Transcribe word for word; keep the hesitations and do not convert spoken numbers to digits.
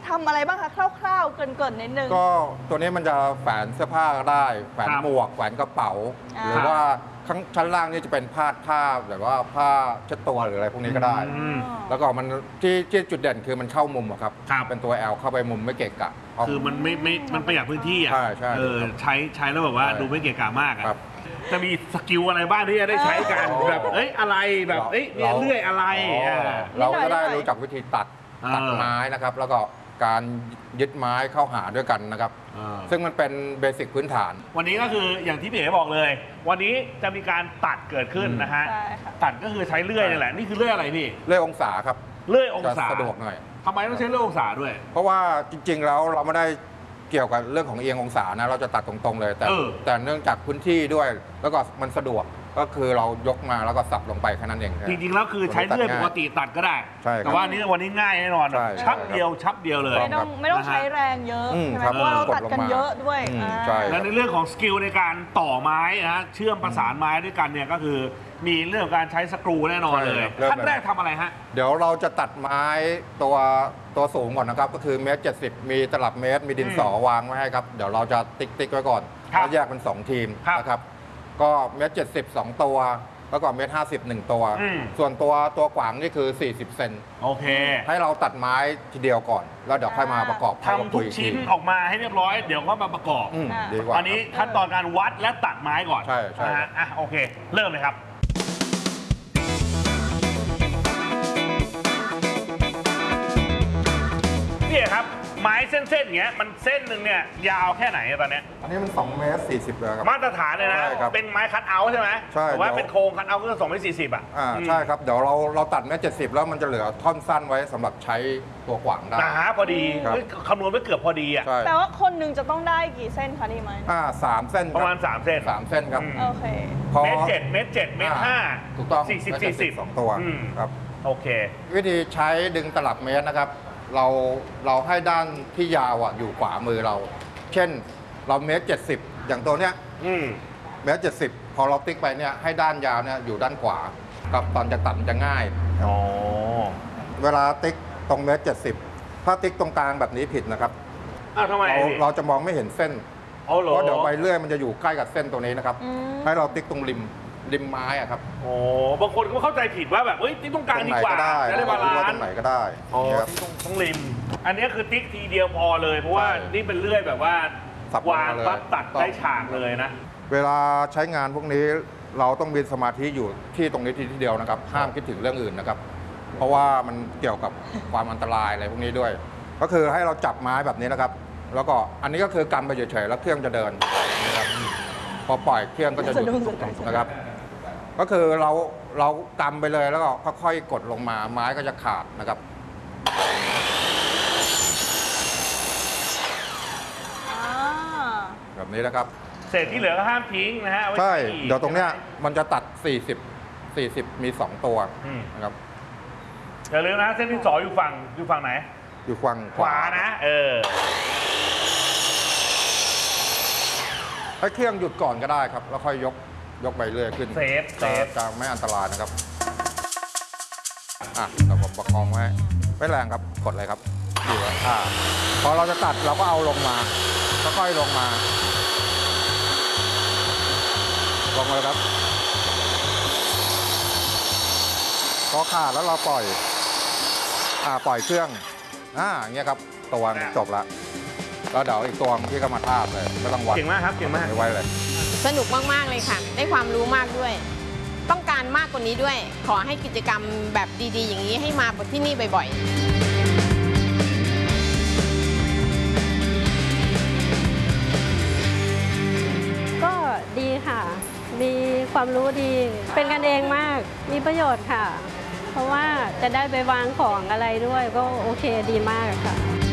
ทำอะไรบ้างคะคร่าวๆเกินๆนิดนึงก็ตัวนี้มันจะแฝนเสื้อผ้าก็ได้แฝนหมวกแฝนกระเป๋าหรือว่าข้างชั้นล่างนี่จะเป็นผ้าผ้าแบบว่าผ้าเช็ดตัวหรืออะไรพวกนี้ก็ได้แล้วก็มันที่ที่จุดเด่นคือมันเข้ามุมอะครับเป็นตัว L เข้าไปมุมไม่เกะกะคือมันไม่ไม่มันประหยัดพื้นที่อ่ะใช่ใช่เออใช้ใช้แล้วแบบว่าดูไม่เกะกะมากอ่ะจะมีสกิลอะไรบ้างที่จะได้ใช้กันแบบเอ้ยอะไรแบบเอ้ยเนี่ยเลื่อยอะไรเราก็ได้รู้จักวิธีตัดตัดไม้นะครับแล้วก็การยึดไม้เข้าหาด้วยกันนะครับซึ่งมันเป็นเบสิกพื้นฐานวันนี้ก็คืออย่างที่พี่เอ๋บอกเลย วันนี้จะมีการตัดเกิดขึ้นนะฮะตัดก็คือใช้เลื่อยนี่แหละนี่คือเลื่อยอะไรพี่เลื่อยองศาครับเลื่อยองศาสะดวกหน่อยทำไมต้องใช้เลื่อยองศาด้วยเพราะว่าจริงๆแล้วเราไม่ได้เกี่ยวกับเรื่องของเอียงองศานะเราจะตัดตรงๆเลยแต่แต่เนื่องจากพื้นที่ด้วยแล้วก็มันสะดวกก็คือเรายกมาแล้วก็สับลงไปแค่นั้นเองจริงๆแล้วคือใช้เลื่อยปกติตัดก็ได้แต่ว่านี้วันนี้ง่ายแน่นอนชับเดียวชับเดียวเลยไม่ต้องไม่ต้องใช้แรงเยอะใช่ไหมเพราะว่าเราตัดกันเยอะด้วยและในเรื่องของสกิลในการต่อไม้นะเชื่อมประสานไม้ด้วยกันเนี่ยก็คือมีเรื่องการใช้สกรูแน่นอนเลยขั้นแรกทำอะไรฮะเดี๋ยวเราจะตัดไม้ตัวตัวสูงก่อนนะครับก็คือเมตรเจ็ดสิบมีตลับเมตรมีดินสอวางไว้ให้ครับเดี๋ยวเราจะติ๊กติ๊กไว้ก่อนแล้วแยกเป็นสองทีมนะครับก็เมตรเจ็ดสิบสองตัวแล้วก็เมตรห้าสิบหนึ่งตัวส่วนตัวตัวขวางนี่คือสี่สิบเซนโอเคให้เราตัดไม้ทีเดียวก่อนแล้วเดี๋ยวค่อยมาประกอบทำทุกชิ้นออกมาให้เรียบร้อยเดี๋ยวก็มาประกอบดีกว่าอันนี้ขั้นตอนการวัดและตัดไม้ก่อนใช่ใช่อ่ะโอเคเริ่มเลยครับนี่ครับไม้เส้นๆอย่างเงี้ยมันเส้นหนึ่งเนี่ยยาวแค่ไหนตอนนี้อันนี้มันสองเมตรสี่สิบเลยครับมาตรฐานเลยนะเป็นไม้คัทเอาท์ใช่ไหมใช่แต่ว่าเป็นโครงคัทเอาท์ก็สองเมตรสี่สิบอ่ะอ่าใช่ครับเดี๋ยวเราเราตัดเมตรเจ็ดสิบแล้วมันจะเหลือท่อนสั้นไว้สำหรับใช้ตัวขวางได้หนาพอดีคำนวณไปเกือบพอดีอ่ะแต่ว่าคนหนึ่งจะต้องได้กี่เส้นคะนี่ไหมอ่าสามเส้นประมาณสามเส้นสามเส้นครับโอเคเมตรเจ็ดเมตรเจ็ดเมตรห้าถูกต้องสี่สิบสี่สิบสองตัวครับโอเควิธีใช้ดึงตลับเมตรนะครับเราเราให้ด้านที่ยาวอ่ะอยู่ขวามือเราเช่นเราเมตรเจ็ดสิบอย่างตัวเนี้ยเมตรเจ็ดสิบพอเราติ๊กไปเนี่ยให้ด้านยาวเนี่ยอยู่ด้านขวากับตอนจะตัดจะง่ายอ๋อเวลาติ๊กตรงเมตรเจ็ดสิบถ้าติ๊กตรงกลางแบบนี้ผิดนะครับอ้าวทำไมเราเราจะมองไม่เห็นเส้นเพราะเดี๋ยวใบเลื่อยมันจะอยู่ใกล้กับเส้นตัวนี้นะครับให้เราติ๊กตรงริมริมไม้อะครับโอ้บางคนก็เข้าใจผิดว่าแบบเฮ้ยติ๊กตรงกลางดีกว่าจะได้บาลานซ์ตรงไหนก็ได้อ๋อตรงริมอันนี้คือติ๊กทีเดียวพอเลยเพราะว่านี่เป็นเลื่อยแบบว่าวางปั๊บตัดได้ฉากเลยนะเวลาใช้งานพวกนี้เราต้องมีสมาธิอยู่ที่ตรงนี้ทีเดียวนะครับห้ามคิดถึงเรื่องอื่นนะครับเพราะว่ามันเกี่ยวกับความอันตรายอะไรพวกนี้ด้วยก็คือให้เราจับไม้แบบนี้นะครับแล้วก็อันนี้ก็คือกำไปเฉยๆแล้วเครื่องจะเดินนะครับพอปล่อยเครื่องก็จะหยุดนะครับก็คือเราเรากำไปเลยแล้วก็ค่อยๆกดลงมาไม้ก็จะขาดนะครับแบบนี้นะครับเศษที่เหลือก็ห้ามทิ้งนะฮะใช่เดี๋ยวตรงเนี้ยมันจะตัดสี่สิบ สี่สิบมีสองตัวนะครับอย่าลืมนะเส้นที่สองอยู่ฝั่งอยู่ฝั่งไหนอยู่ฝั่งขวานะเออให้เครื่องหยุดก่อนก็ได้ครับแล้วค่อยยกยกไปเรื่อยขึ้นเซฟเซฟจะไม่อันตรายนะครับอ่ะเราผมประคองไว้ไม่แรงครับกดเลยครับอยู่อ่าพอเราจะตัดเราก็เอาลงมาค่อยๆลงมาลงเลยครับพอขาดแล้วเราปล่อยอ่าปล่อยเครื่องอ่าอย่างเงี้ยครับตัวจบละแล้วเดี๋ยวอีกตัวที่ก็มาทาบเลยไม่ต้องวัดเก่งมากครับเก่งมากไว้เลยสนุกมากๆเลยค่ะได้ความรู้มากด้วยต้องการมากกว่านี้ด้วยขอให้กิจกรรมแบบดีๆอย่างนี้ให้มาที่นี่บ่อยๆก็ดีค่ะมีความรู้ดีเป็นกันเองมากมีประโยชน์ค่ะเพราะว่าจะได้ไปวางของอะไรด้วยก็โอเคดีมากค่ะ